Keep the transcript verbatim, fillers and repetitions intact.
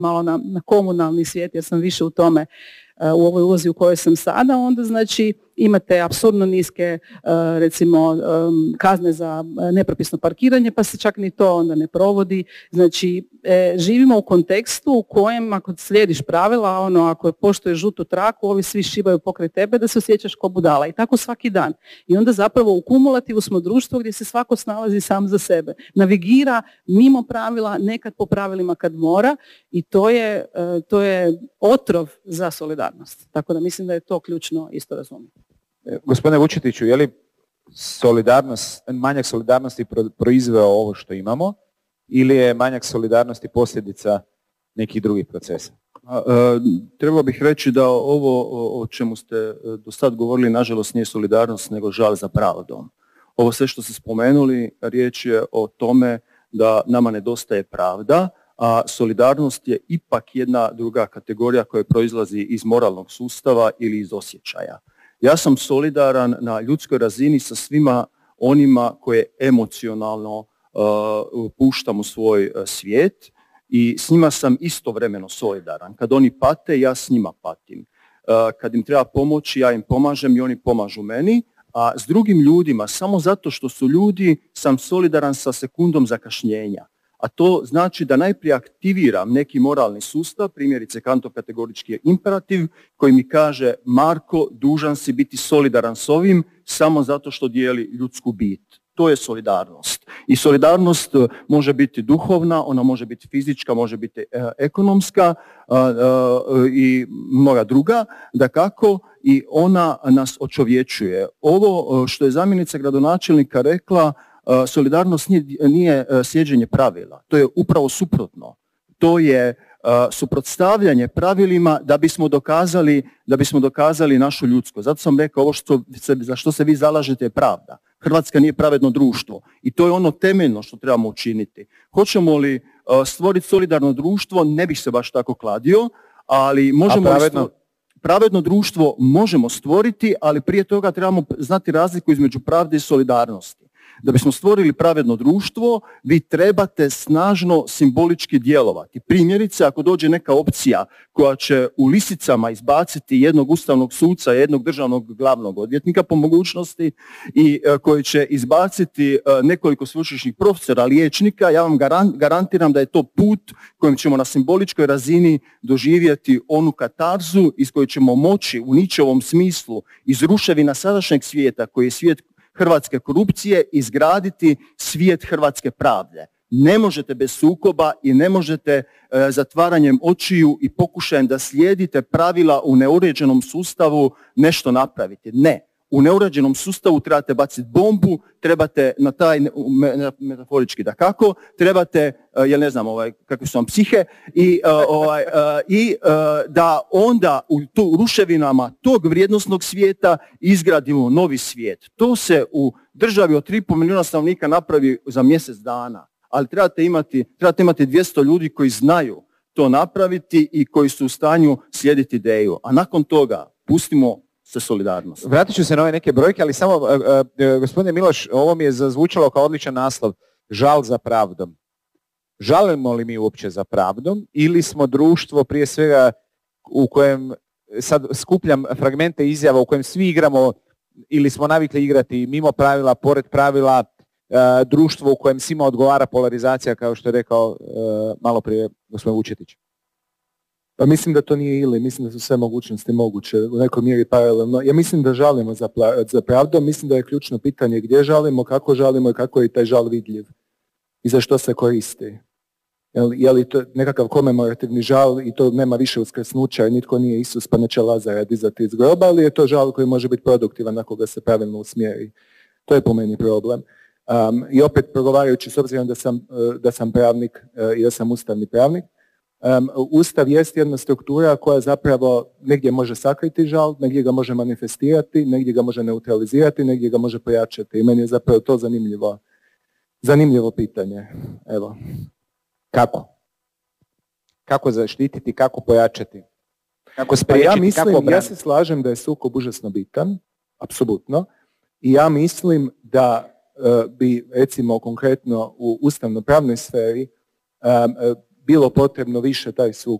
malo na, na komunalni svijet, jer sam više u tome u ovoj ulozi u kojoj sam sada, onda znači imate apsurdno niske recimo kazne za nepropisno parkiranje, pa se čak ni to onda ne provodi. Znači živimo u kontekstu u kojem ako slijediš pravila, ono ako poštuješ žutu traku, ovi svi šibaju pokraj tebe da se osjećaš ko budala i tako svaki dan. I onda zapravo u kumulativu smo društvo gdje se svako snalazi sam za sebe. Navigira mimo pravila, nekad po pravilima kad mora i to je, to je otrov za solidarnost. Tako da mislim da je to ključno isto razumjeti. Gospodine Vučetiću, je li solidarnost, manjak solidarnosti proizveo ovo što imamo ili je manjak solidarnosti posljedica nekih drugih procesa? A, a, trebao bih reći da ovo o, o čemu ste do sad govorili nažalost nije solidarnost nego žal za pravdom. Ovo sve što ste spomenuli riječ je o tome da nama nedostaje pravda, a solidarnost je ipak jedna druga kategorija koja proizlazi iz moralnog sustava ili iz osjećaja. Ja sam solidaran na ljudskoj razini sa svima onima koje emocionalno uh, puštam u svoj uh, svijet i s njima sam istovremeno solidaran. Kad oni pate, ja s njima patim. Uh, kad im treba pomoći, ja im pomažem i oni pomažu meni, a s drugim ljudima, samo zato što su ljudi, sam solidaran sa sekundom zakašnjenja. A to znači da najprije aktiviram neki moralni sustav, primjerice kantokategorički imperativ, koji mi kaže Marko, dužan si biti solidaran s ovim samo zato što dijeli ljudsku bit. To je solidarnost. I solidarnost može biti duhovna, ona može biti fizička, može biti ekonomska i mnoga druga, dakako, i ona nas očovječuje. Ovo što je zamjenica gradonačelnika rekla, solidarnost nije, nije slijeđenje pravila. To je upravo suprotno. To je uh, suprotstavljanje pravilima da bismo dokazali, da bismo dokazali našu ljudskost. Zato sam rekao ovo što se, za što se vi zalažete je pravda. Hrvatska nije pravedno društvo i to je ono temeljno što trebamo učiniti. Hoćemo li uh, stvoriti solidarno društvo, ne bih se baš tako kladio, ali možemo... A pravedno? Pravedno društvo možemo stvoriti, ali prije toga trebamo znati razliku između pravde i solidarnosti. Da bismo stvorili pravedno društvo, vi trebate snažno simbolički djelovati. Primjerice, ako dođe neka opcija koja će u lisicama izbaciti jednog ustavnog suca, jednog državnog glavnog odvjetnika po mogućnosti i koji će izbaciti nekoliko sveučilišnih profesora, liječnika, ja vam garantiram da je to put kojim ćemo na simboličkoj razini doživjeti onu katarzu iz koje ćemo moći u ničevom smislu iz ruševina sadašnjeg svijeta, koji je svijet hrvatske korupcije, izgraditi svijet hrvatske pravde. Ne možete bez sukoba i ne možete e, zatvaranjem očiju i pokušajem da slijedite pravila u neuređenom sustavu nešto napraviti. Ne. U neuređenom sustavu trebate baciti bombu, trebate na taj, metaforički da kako, trebate, jel ne znam, ovaj, kakve su vam psihe, i, ovaj, i da onda u tu ruševinama tog vrijednosnog svijeta izgradimo novi svijet. To se u državi od tri i pol milijuna stanovnika napravi za mjesec dana, ali trebate imati, trebate imati dvjesto ljudi koji znaju to napraviti i koji su u stanju slijediti ideju. A nakon toga pustimo sa solidarnost. Vratit ću se na ove neke brojke, ali samo, uh, uh, gospodine Miloš, ovo mi je zazvučalo kao odličan naslov. Žal za pravdom. Žalimo li mi uopće za pravdom ili smo društvo prije svega u kojem, sad skupljam fragmente izjava u kojem svi igramo ili smo navikli igrati mimo pravila, pored pravila, uh, društvo u kojem svima odgovara polarizacija, kao što je rekao uh, malo prije gospodin Vučetić. Pa mislim da to nije ili, mislim da su sve mogućnosti moguće, u nekoj mjeri paralelno. Ja mislim da žalimo za, za pravdom, mislim da je ključno pitanje gdje žalimo, kako žalimo i kako je taj žal vidljiv i za što se koristi. Je li, je li to nekakav komemorativni žal i to nema više uskrsnuća i nitko nije Isus pa neće Lazara dizati iz groba, ali je to žal koji može biti produktivan ako ga se pravilno usmjeri. To je po meni problem. Um, I opet progovarajući s obzirom da sam, da sam pravnik uh, i da sam ustavni pravnik, Um, Ustav jest jedna struktura koja zapravo negdje može sakriti žal, negdje ga može manifestirati, negdje ga može neutralizirati, negdje ga može pojačati. I meni je zapravo to zanimljivo, zanimljivo pitanje. Evo. Kako? Kako zaštititi, kako pojačati? Kako spriječiti, pa ja mislim, kako obraniti? Ja se slažem da je sukob užasno bitan, apsolutno. I ja mislim da uh, bi, recimo, konkretno u ustavno-pravnoj sferi um, uh, bilo potrebno više taj